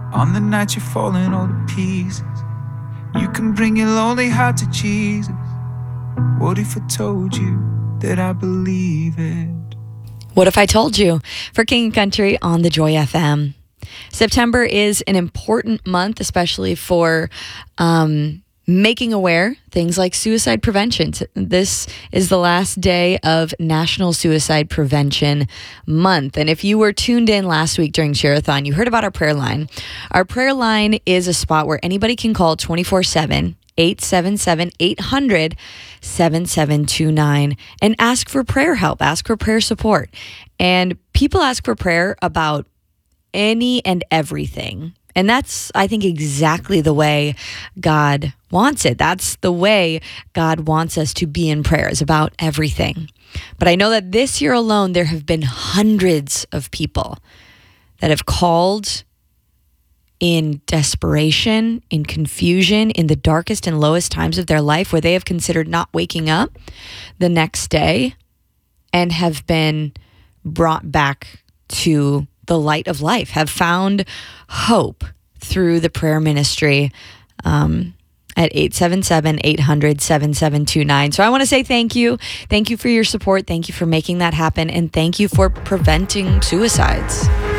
On the night you're falling all to pieces, you can bring your lonely heart to Jesus. What if I told you that I believe it? What if I told you? For King and Country on the Joy FM. September is an important month, especially for making aware things like suicide prevention. This is the last day of National Suicide Prevention Month. And if you were tuned in last week during Share-a-thon, you heard about our prayer line. Our prayer line is a spot where anybody can call 24/7, 877-800-7729 and ask for prayer help, ask for prayer support. And people ask for prayer about any and everything. And that's, I think, exactly the way God wants it. That's the way God wants us to be in prayer, is about everything. But I know that this year alone, there have been hundreds of people that have called in desperation, in confusion, in the darkest and lowest times of their life, where they have considered not waking up the next day and have been brought back to the light of life, have found hope through the prayer ministry at 877-800-7729. So I want to say thank you. Thank you for your support. Thank you for making that happen. And thank you for preventing suicides.